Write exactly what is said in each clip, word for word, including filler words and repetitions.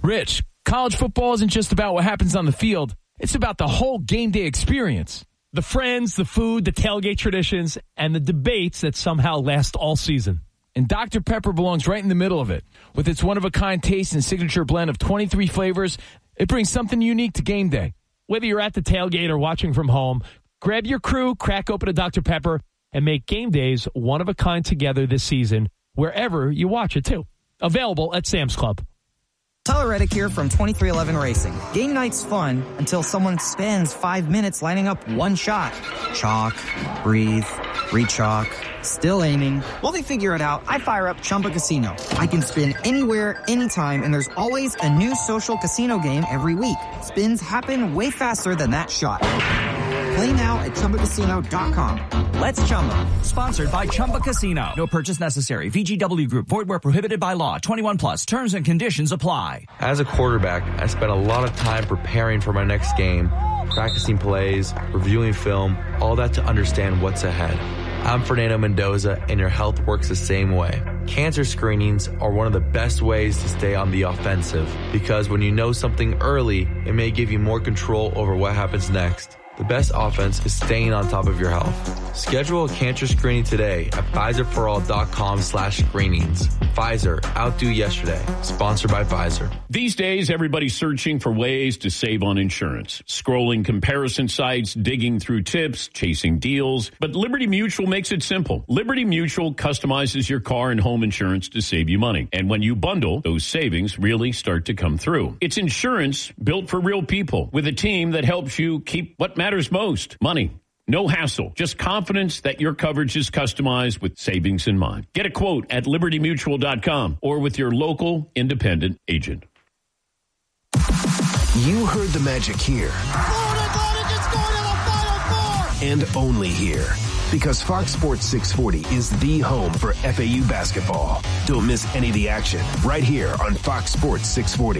Rich, college football isn't just about what happens on the field. It's about the whole game day experience. The friends, the food, the tailgate traditions, and the debates that somehow last all season. And Doctor Pepper belongs right in the middle of it. With its one-of-a-kind taste and signature blend of twenty-three flavors, it brings something unique to game day. Whether you're at the tailgate or watching from home, grab your crew, crack open a Doctor Pepper, and make game days one-of-a-kind together this season, wherever you watch it, too. Available at Sam's Club. Tyler Reddick here from twenty-three eleven Racing. Game night's fun until someone spends five minutes lining up one shot. Chalk, breathe, re-chalk, still aiming. While they figure it out, I fire up Chumba Casino. I can spin anywhere, anytime, and there's always a new social casino game every week. Spins happen way faster than that shot. Play now at Chumba Casino dot com. Let's Chumba. Sponsored by Chumba Casino. No purchase necessary. V G W Group. Void where prohibited by law. twenty-one plus. Terms and conditions apply. As a quarterback, I spent a lot of time preparing for my next game, practicing plays, reviewing film, all that to understand what's ahead. I'm Fernando Mendoza, and your health works the same way. Cancer screenings are one of the best ways to stay on the offensive, because when you know something early, it may give you more control over what happens next. The best offense is staying on top of your health. Schedule a cancer screening today at Pfizerforall.com slash screenings. Pfizer, outdo yesterday. Sponsored by Pfizer. These days, everybody's searching for ways to save on insurance. Scrolling comparison sites, digging through tips, chasing deals. But Liberty Mutual makes it simple. Liberty Mutual customizes your car and home insurance to save you money. And when you bundle, those savings really start to come through. It's insurance built for real people with a team that helps you keep what matters. matters most, money. No hassle, just confidence that your coverage is customized with savings in mind. Get a quote at Liberty Mutual dot com or with your local independent agent. You heard the magic here. And only here. Because Fox Sports six forty is the home for F A U basketball. Don't miss any of the action right here on Fox Sports six forty.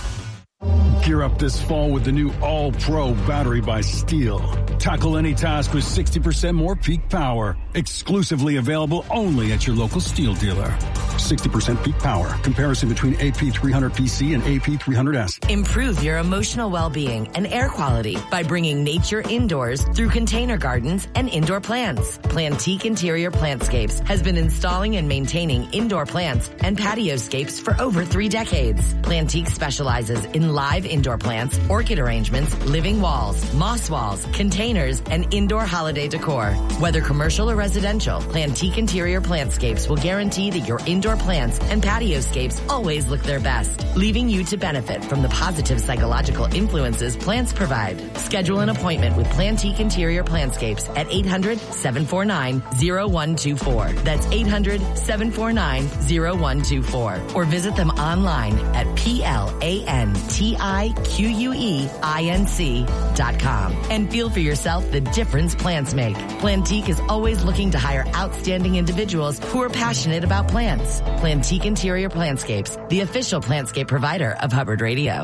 Gear up this fall with the new All-Pro battery by Steel. Tackle any task with sixty percent more peak power. Exclusively available only at your local Steel dealer. sixty percent peak power. Comparison between A P three hundred P C and A P three hundred S. Improve your emotional well-being and air quality by bringing nature indoors through container gardens and indoor plants. Plantique Interior Plantscapes has been installing and maintaining indoor plants and patioscapes for over three decades. Plantique specializes in live indoor plants, orchid arrangements, living walls, moss walls, containers, and indoor holiday decor. Whether commercial or residential, Plantique Interior Plantscapes will guarantee that your indoor plants and patioscapes always look their best, leaving you to benefit from the positive psychological influences plants provide. Schedule an appointment with Plantique Interior Plantscapes at eight hundred, seven four nine, zero one two four. That's eight hundred, seven four nine, zero one two four. Or visit them online at P L A N T I Q U E I N C dot com. And feel for yourself the difference plants make. Plantique is always looking to hire outstanding individuals who are passionate about plants. Plantique Interior Plantscapes, the official plantscape provider of Hubbard Radio.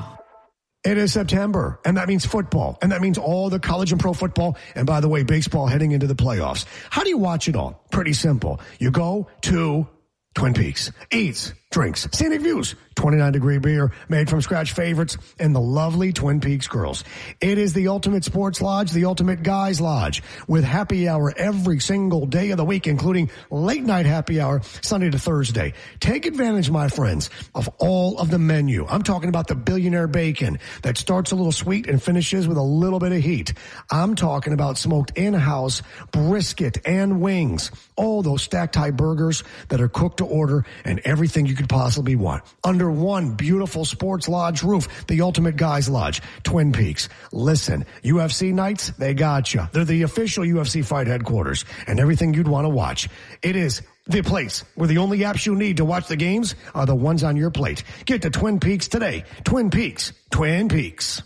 It is September, and that means football, and that means all the college and pro football, and by the way, baseball heading into the playoffs. How do you watch it all? Pretty simple. You go to Twin Peaks, eats, drinks, scenic views, twenty-nine degree beer, made from scratch favorites, and the lovely Twin Peaks girls. It is the ultimate sports lodge, the ultimate guys lodge, with happy hour every single day of the week, including late night happy hour Sunday to Thursday. Take advantage, my friends, of all of the menu. I'm talking about the billionaire bacon that starts a little sweet and finishes with a little bit of heat. I'm talking about smoked in-house brisket and wings. All those stacked high burgers that are cooked to order and everything you could possibly want. Under one beautiful sports lodge roof, the ultimate guys lodge, Twin Peaks. Listen, U F C nights, they got you. They're the official U F C fight headquarters and everything you'd want to watch. It is the place where the only apps you need to watch the games are the ones on your plate. Get to Twin Peaks today. Twin Peaks. Twin Peaks.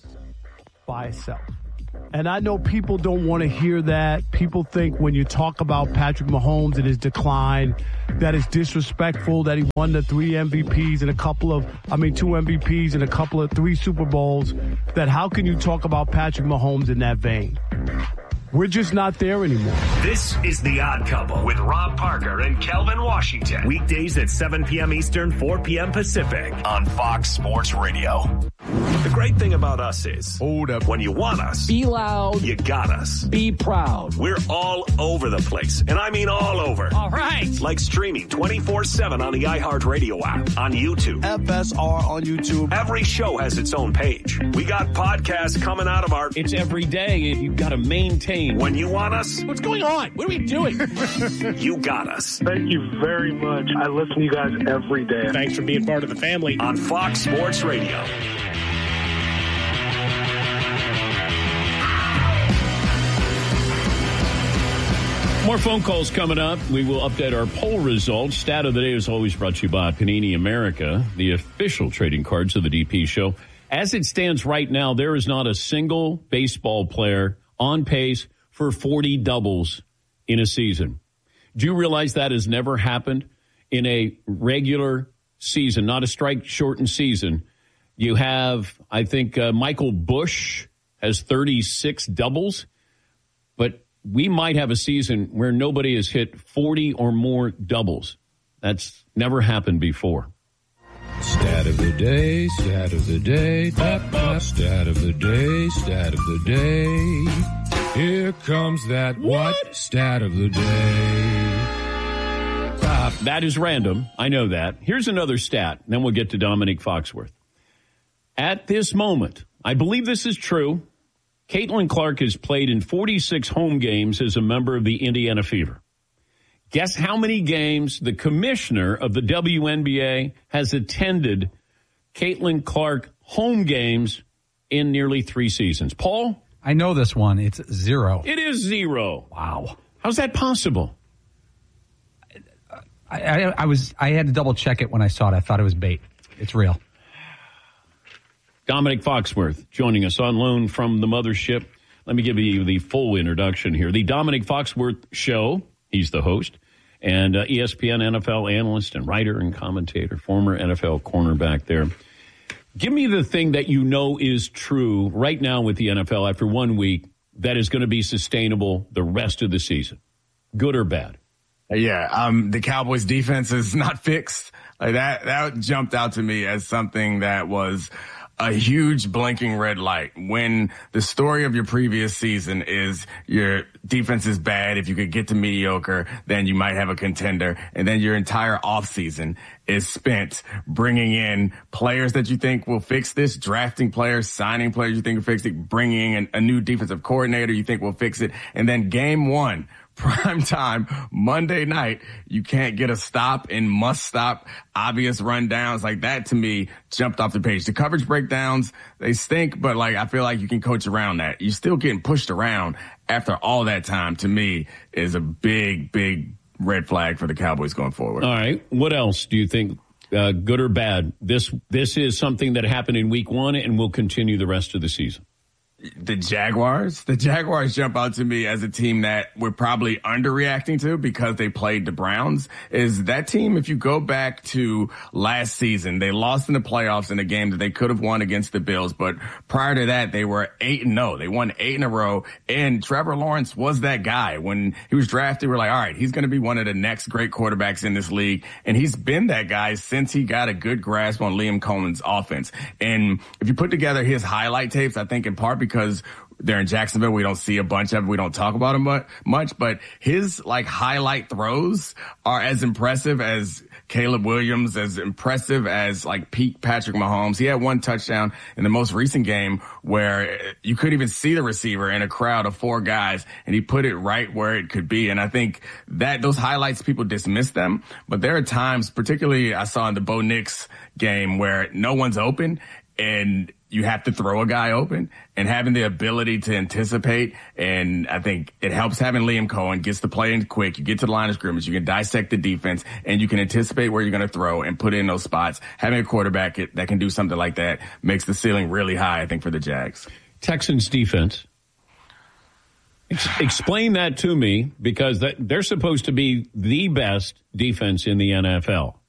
By itself. And I know people don't want to hear that. People think when you talk about Patrick Mahomes and his decline, that is disrespectful, that he won the three M V Ps and a couple of, I mean, two M V Ps and a couple of three Super Bowls, that how can you talk about Patrick Mahomes in that vein? We're just not there anymore. This is The Odd Couple with Rob Parker and Kelvin Washington. Weekdays at seven p.m. Eastern, four p.m. Pacific on Fox Sports Radio. The great thing about us is, hold up, when you want us, Be loud. you got us. Be proud. We're all over the place, and I mean all over. All right. Like streaming twenty-four seven on the iHeartRadio app, on YouTube. F S R on YouTube. Every show has its own page. We got podcasts coming out of our... It's every day. You've got to maintain. When you want us, What's going on? What are we doing? you got us. Thank you very much. I listen to you guys every day. Thanks for being part of the family. On Fox Sports Radio. More phone calls coming up. We will update our poll results. Stat of the day is always brought to you by Panini America, the official trading cards of the D P show. As it stands right now, there is not a single baseball player on pace for forty doubles in a season. Do you realize that has never happened in a regular season, not a strike-shortened season? You have, I think, uh, Michael Busch has thirty-six doubles, but we might have a season where nobody has hit forty or more doubles. That's never happened before. Stat of the day, stat of the day, da, da, stat of the day, stat of the day. Here comes that what? what? Stat of the day. Uh, that is random. I know that. Here's another stat. Then we'll get to Dominic Foxworth. At this moment, I believe this is true, Caitlin Clark has played in forty-six home games as a member of the Indiana Fever. Guess how many games the commissioner of the W N B A has attended Caitlin Clark home games in nearly three seasons? Paul? I know this one. It's zero. It is zero. Wow. How's that possible? I, I, I was. I had to double check it when I saw it. I thought it was bait. It's real. Dominic Foxworth joining us on loan from the mothership. Let me give you the full introduction here. The Dominic Foxworth Show. He's the host. And uh, E S P N N F L analyst and writer and commentator, former N F L cornerback there. Give me the thing that you know is true right now with the N F L after one week that is going to be sustainable the rest of the season. Good or bad? Yeah, um, the Cowboys defense is not fixed. Like that, that jumped out to me as something that was a huge blinking red light. When the story of your previous season is your defense is bad, if you could get to mediocre, then you might have a contender. And then your entire offseason is spent bringing in players that you think will fix this, drafting players, signing players you think will fix it, bringing in a new defensive coordinator you think will fix it. And then game one, prime time, Monday night, you can't get a stop and must stop, obvious rundowns. Like that to me jumped off the page. The coverage breakdowns, they stink, but like I feel like you can coach around that. You're still getting pushed around after all that time, to me, is a big, big red flag for the Cowboys going forward. All right. What else do you think, uh, good or bad? This, this is something that happened in week one and will continue the rest of the season. The Jaguars, the Jaguars jump out to me as a team that we're probably underreacting to because they played the Browns. Is that team, if you go back to last season, they lost in the playoffs in a game that they could have won against the Bills. But prior to that, they were eight and oh. They won eight in a row. And Trevor Lawrence was that guy. When he was drafted, we're like, all right, he's going to be one of the next great quarterbacks in this league. And he's been that guy since he got a good grasp on Liam Cohen's offense. And if you put together his highlight tapes, I think in part because because they're in Jacksonville, we don't see a bunch of it. We don't talk about him much, but his like highlight throws are as impressive as Caleb Williams, as impressive as like peak Patrick Mahomes. He had one touchdown in the most recent game where you couldn't even see the receiver in a crowd of four guys, and he put it right where it could be. And I think that those highlights, people dismiss them, but there are times, particularly I saw in the Bo Nix game, where no one's open and you have to throw a guy open, and having the ability to anticipate. And I think it helps having Liam Cohen, gets the play in quick. You get to the line of scrimmage, you can dissect the defense, and you can anticipate where you're going to throw and put in those spots. Having a quarterback that can do something like that makes the ceiling really high, I think, for the Jags. Texans defense. Ex- explain that to me, because that, they're supposed to be the best defense in the N F L.